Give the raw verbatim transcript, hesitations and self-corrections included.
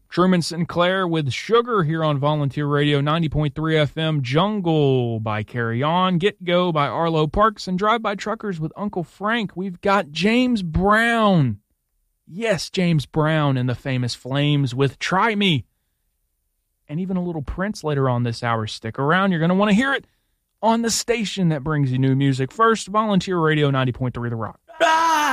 Truman Sinclair with Sugar here on Volunteer Radio, ninety point three F M. Jungle by Carry On, Get Go by Arlo Parks, and Drive By Truckers with Uncle Frank. We've got James Brown. Yes, James Brown and the Famous Flames with Try Me. And even a little Prince later on this hour. Stick around. You're going to want to hear it on the station that brings you new music. First, Volunteer Radio, ninety point three The Rock. Ah!